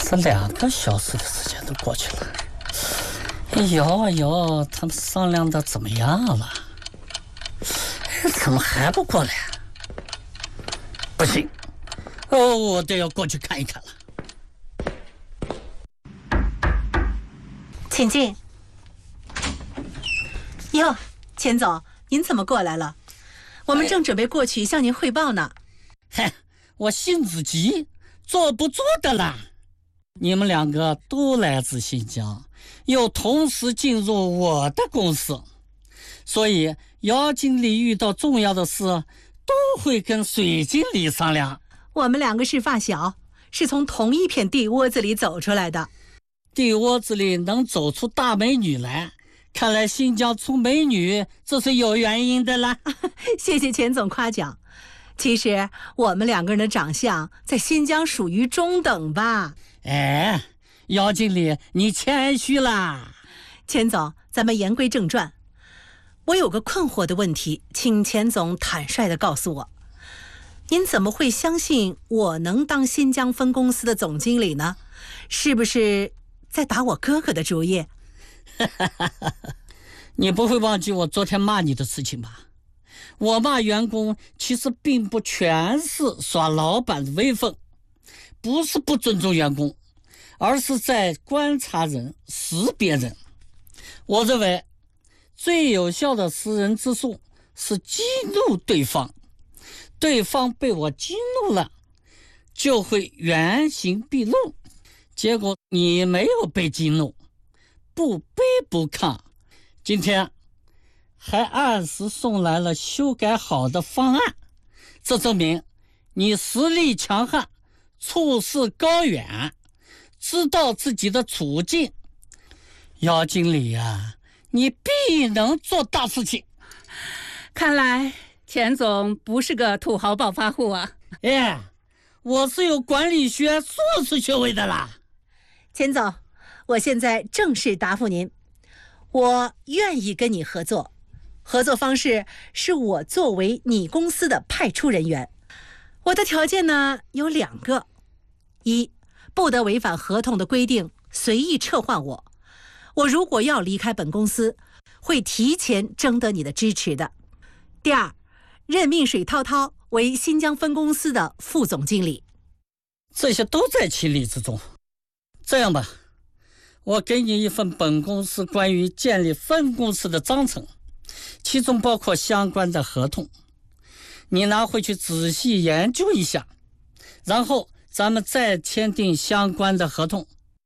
这2个小时的时间都过去了，摇啊摇，他们商量的怎么样了？怎么还不过来？不行，我都要过去看一看了。 请进。哟，钱总，您怎么过来了？我们正准备过去向您汇报呢。 嗨，我性子急，做不做的啦。你们2个都来自新疆，又同时进入我的公司，所以姚经理遇到重要的事都会跟水经理商量。 我们2个是发小，是从同一片地窝子里走出来的。 地窝子里能走出大美女来，看来新疆出美女这是有原因的啦。 谢谢钱总夸奖。其实我们2个人的长相在新疆属于中等吧。 哎，姚经理你谦虚啦。 钱总，咱们言归正传。我有个困惑的问题，请钱总坦率地告诉我，您怎么会相信我能当新疆分公司的总经理呢？是不是在打我哥哥的主意？ 你不会忘记我昨天骂你的事情吧？我骂员工其实并不全是耍老板的威风，不是不尊重员工，而是在观察人、识别人。我认为最有效的识人之术是激怒对方，对方被我激怒了，就会原形毕露。结果你没有被激怒，不卑不亢，今天还按时送来了修改好的方案，这证明你实力强悍，处事高远，知道自己的处境。姚经理啊，你必能做大事情。 看来钱总不是个土豪暴发户啊。 哎，我是有管理学硕士学位的啦。 钱总，我现在正式答复您，我愿意跟你合作。合作方式是我作为你公司的派出人员。我的条件呢有2个：一，不得违反合同的规定，随意撤换我。我如果要离开本公司，会提前征得你的支持的。第二，任命水涛涛为新疆分公司的副总经理。 这些都在情理之中。这样吧，我给你一份本公司关于建立分公司的章程，其中包括相关的合同，你拿回去仔细研究一下，然后咱们再签订相关的合同，